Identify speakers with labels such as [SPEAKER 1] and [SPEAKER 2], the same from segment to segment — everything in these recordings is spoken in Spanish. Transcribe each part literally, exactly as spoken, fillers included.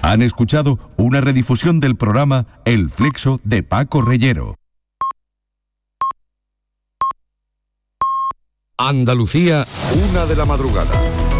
[SPEAKER 1] Han escuchado una redifusión del programa El Flexo de Paco Reyero.
[SPEAKER 2] Andalucía, una de la madrugada.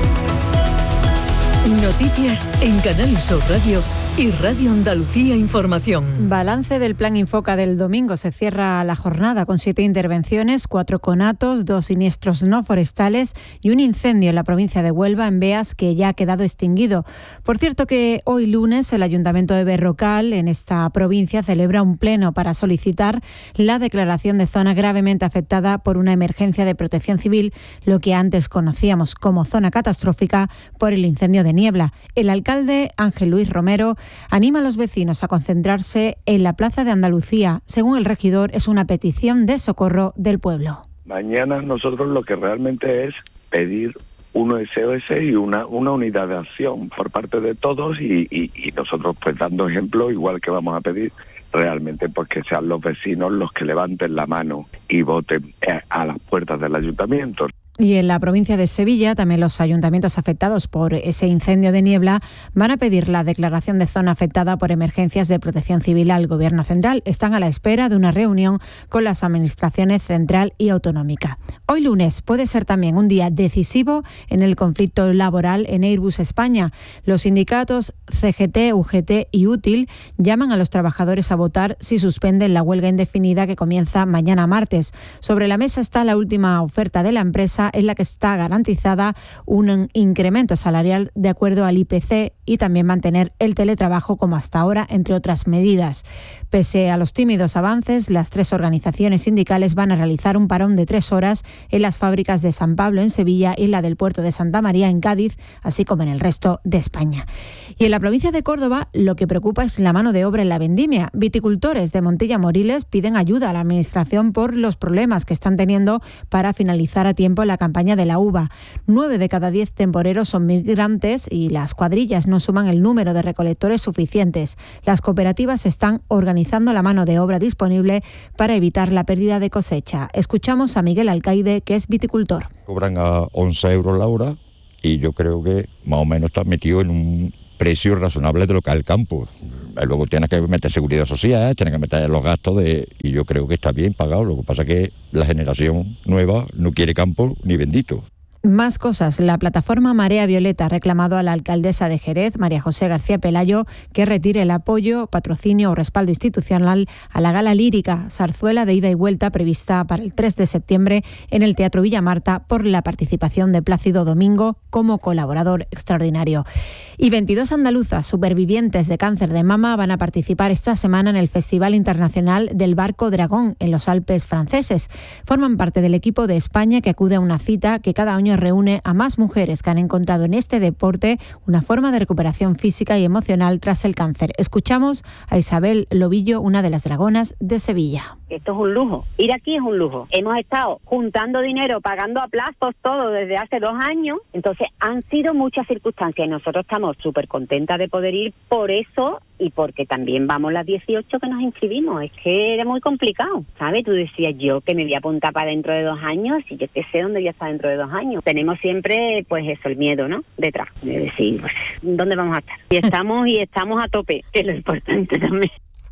[SPEAKER 3] Noticias en Canal Sur Radio y Radio Andalucía Información.
[SPEAKER 4] Balance del Plan Infoca del domingo. Se cierra la jornada con siete intervenciones, cuatro conatos, dos siniestros no forestales y un incendio en la provincia de Huelva, en Beas, que ya ha quedado extinguido. Por cierto que hoy lunes el Ayuntamiento de Berrocal, en esta provincia, celebra un pleno para solicitar la declaración de zona gravemente afectada por una emergencia de protección civil, lo que antes conocíamos como zona catastrófica por el incendio de Niebla. El alcalde Ángel Luis Romero anima a los vecinos a concentrarse en la Plaza de Andalucía. Según el regidor, es una petición de socorro del pueblo.
[SPEAKER 5] Mañana nosotros lo que realmente es pedir un S O S y una, una unidad de acción por parte de todos y, y, y nosotros pues dando ejemplo, igual que vamos a pedir realmente pues que sean los vecinos los que levanten la mano y voten a las puertas del ayuntamiento.
[SPEAKER 4] Y en la provincia de Sevilla, también los ayuntamientos afectados por ese incendio de Niebla van a pedir la declaración de zona afectada por emergencias de protección civil al Gobierno central. Están a la espera de una reunión con las administraciones central y autonómica. Hoy lunes puede ser también un día decisivo en el conflicto laboral en Airbus España. Los sindicatos C G T, U G T y Útil llaman a los trabajadores a votar si suspenden la huelga indefinida que comienza mañana martes. Sobre la mesa está la última oferta de la empresa, en la que está garantizada un incremento salarial de acuerdo al I P C y también mantener el teletrabajo como hasta ahora, entre otras medidas. Pese a los tímidos avances, las tres organizaciones sindicales van a realizar un parón de tres horas en las fábricas de San Pablo en Sevilla y la del puerto de Santa María en Cádiz, así como en el resto de España. Y en la provincia de Córdoba lo que preocupa es la mano de obra en la vendimia. Viticultores de Montilla Moriles piden ayuda a la Administración por los problemas que están teniendo para finalizar a tiempo la campaña de la uva. Nueve de cada diez temporeros son migrantes y las cuadrillas no suman el número de recolectores suficientes. Las cooperativas están organizando la mano de obra disponible para evitar la pérdida de cosecha. Escuchamos a Miguel Alcaide, que es viticultor.
[SPEAKER 6] Cobran a once euros la hora y yo creo que más o menos está metido en un precio razonable de lo que es el campo. Luego tienes que meter seguridad social, tienes que meter los gastos de y yo creo que está bien pagado. Lo que pasa es que la generación nueva no quiere campo ni bendito.
[SPEAKER 4] Más cosas. La plataforma Marea Violeta ha reclamado a la alcaldesa de Jerez, María José García Pelayo, que retire el apoyo, patrocinio o respaldo institucional a la gala lírica Zarzuela de ida y vuelta prevista para el tres de septiembre en el Teatro Villa Marta por la participación de Plácido Domingo como colaborador extraordinario. Y veintidós andaluzas supervivientes de cáncer de mama van a participar esta semana en el Festival Internacional del Barco Dragón en los Alpes franceses. Forman parte del equipo de España que acude a una cita que cada año reúne a más mujeres que han encontrado en este deporte una forma de recuperación física y emocional tras el cáncer. Escuchamos a Isabel Lobillo, una de las dragonas de Sevilla.
[SPEAKER 7] Esto es un lujo. Ir aquí es un lujo. Hemos estado juntando dinero, pagando a plazos todo desde hace dos años. Entonces han sido muchas circunstancias y nosotros estamos súper contentas de poder ir por eso y porque también vamos las dieciocho que nos inscribimos. Es que era muy complicado, ¿sabes? Tú decías yo que me voy a apuntar para dentro de dos años y yo que sé dónde voy a estar dentro de dos años. Tenemos siempre, pues eso, el miedo, ¿no? Detrás. De decir, pues, ¿dónde vamos a estar? Y estamos, y estamos a tope, que es lo importante también.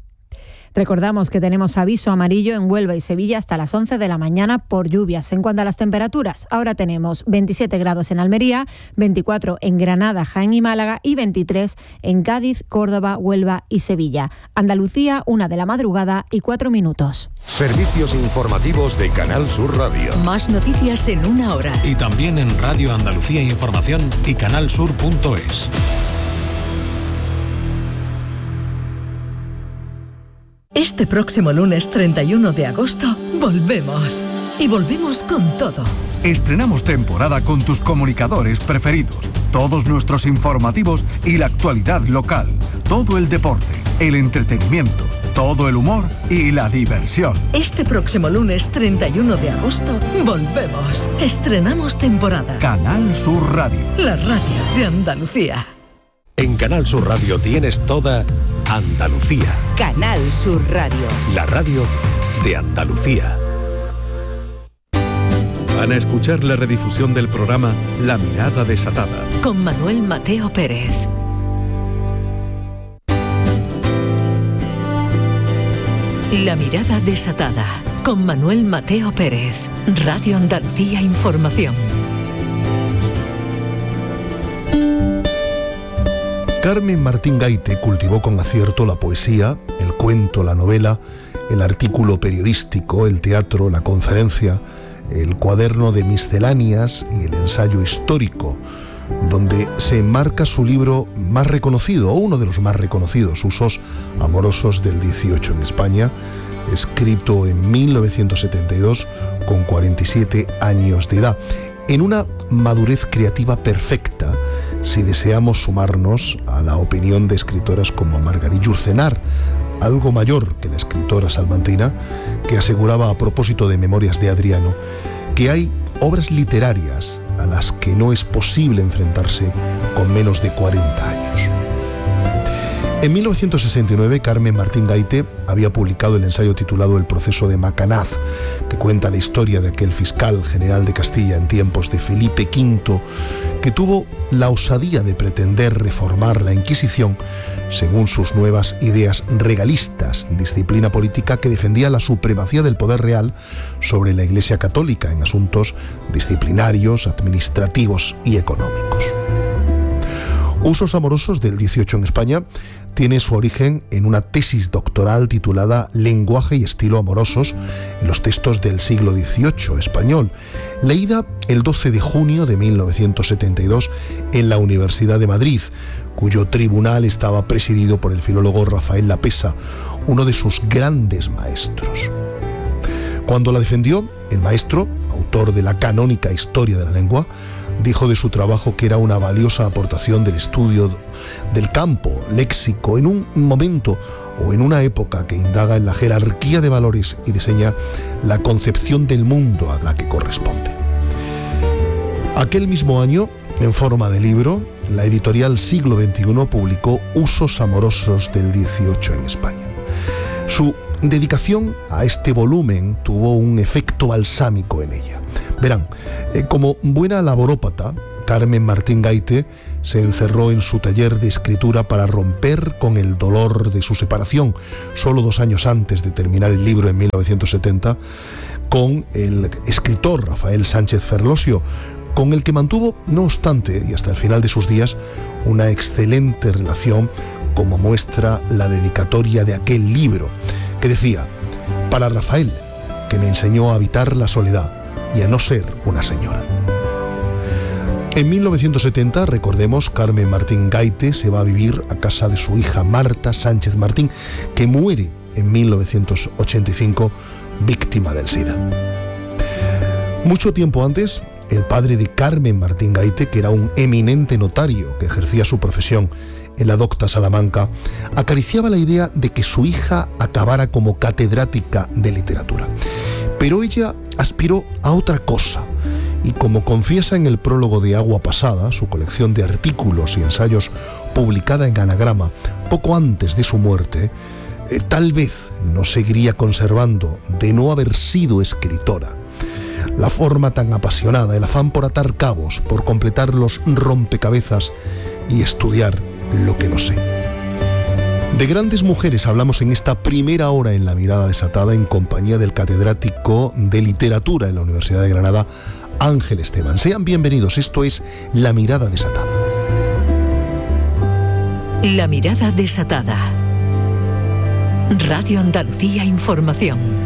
[SPEAKER 4] Recordamos que tenemos aviso amarillo en Huelva y Sevilla hasta las once de la mañana por lluvias. En cuanto a las temperaturas, ahora tenemos veintisiete grados en Almería, veinticuatro en Granada, Jaén y Málaga y veintitrés en Cádiz, Córdoba, Huelva y Sevilla. Andalucía, una de la madrugada y cuatro minutos.
[SPEAKER 2] Servicios informativos de Canal Sur Radio.
[SPEAKER 3] Más noticias en una hora.
[SPEAKER 8] Y también en Radio Andalucía Información y canalsur punto es.
[SPEAKER 3] Este próximo lunes treinta y uno de agosto volvemos. Y volvemos con todo.
[SPEAKER 1] Estrenamos temporada con tus comunicadores preferidos, todos nuestros informativos y la actualidad local, todo el deporte, el entretenimiento, todo el humor y la diversión.
[SPEAKER 3] Este próximo lunes treinta y uno de agosto volvemos. Estrenamos temporada.
[SPEAKER 1] Canal Sur Radio.
[SPEAKER 3] La radio de Andalucía.
[SPEAKER 2] En Canal Sur Radio tienes toda Andalucía.
[SPEAKER 9] Canal Sur Radio.
[SPEAKER 2] La radio de Andalucía.
[SPEAKER 1] Van a escuchar la redifusión del programa La Mirada Desatada.
[SPEAKER 3] Con Manuel Mateo Pérez. La mirada desatada, con Manuel Mateo Pérez, Radio Andalucía Información.
[SPEAKER 10] Carmen Martín Gaite cultivó con acierto la poesía, el cuento, la novela, el artículo periodístico, el teatro, la conferencia, el cuaderno de misceláneas y el ensayo histórico, donde se enmarca su libro más reconocido, o uno de los más reconocidos, Usos amorosos del dieciocho en España, escrito en mil novecientos setenta y dos con cuarenta y siete años de edad, en una madurez creativa perfecta, si deseamos sumarnos a la opinión de escritoras como Margarit Yourcenar, algo mayor que la escritora salmantina, que aseguraba a propósito de Memorias de Adriano que hay obras literarias a las que no es posible enfrentarse con menos de cuarenta años. En mil novecientos sesenta y nueve, Carmen Martín Gaite había publicado el ensayo titulado El proceso de Macanaz, que cuenta la historia de aquel fiscal general de Castilla en tiempos de Felipe quinto, que tuvo la osadía de pretender reformar la Inquisición según sus nuevas ideas regalistas, disciplina política que defendía la supremacía del poder real sobre la Iglesia Católica en asuntos disciplinarios, administrativos y económicos. Usos amorosos del dieciocho en España tiene su origen en una tesis doctoral titulada Lenguaje y estilo amorosos en los textos del siglo dieciocho español, leída el doce de junio de mil novecientos setenta y dos en la Universidad de Madrid, cuyo tribunal estaba presidido por el filólogo Rafael Lapesa, uno de sus grandes maestros. Cuando la defendió, el maestro, autor de la canónica Historia de la Lengua, dijo de su trabajo que era una valiosa aportación del estudio del campo léxico en un momento o en una época que indaga en la jerarquía de valores y diseña la concepción del mundo a la que corresponde. Aquel mismo año, en forma de libro, la editorial Siglo veintiuno publicó Usos amorosos del dieciocho en España. Su dedicación a este volumen tuvo un efecto balsámico en ella. Verán, eh, como buena laborópata, Carmen Martín Gaite se encerró en su taller de escritura para romper con el dolor de su separación, solo dos años antes de terminar el libro en mil novecientos setenta, con el escritor Rafael Sánchez Ferlosio, con el que mantuvo, no obstante, y hasta el final de sus días, una excelente relación, como muestra la dedicatoria de aquel libro, que decía: para Rafael, que me enseñó a habitar la soledad y a no ser una señora. En mil novecientos setenta, recordemos, Carmen Martín Gaite se va a vivir a casa de su hija Marta Sánchez Martín, que muere en mil novecientos ochenta y cinco víctima del SIDA. Mucho tiempo antes, el padre de Carmen Martín Gaite, que era un eminente notario que ejercía su profesión en la docta Salamanca, acariciaba la idea de que su hija acabara como catedrática de literatura. Pero ella aspiró a otra cosa, y como confiesa en el prólogo de Agua Pasada, su colección de artículos y ensayos publicada en Anagrama poco antes de su muerte, eh, tal vez no seguiría conservando, de no haber sido escritora, la forma tan apasionada, el afán por atar cabos, por completar los rompecabezas y estudiar lo que no sé. De grandes mujeres hablamos en esta primera hora en La Mirada Desatada, en compañía del catedrático de literatura en la Universidad de Granada, Ángel Esteban. Sean bienvenidos, esto es La Mirada Desatada.
[SPEAKER 3] La Mirada Desatada. Radio Andalucía Información.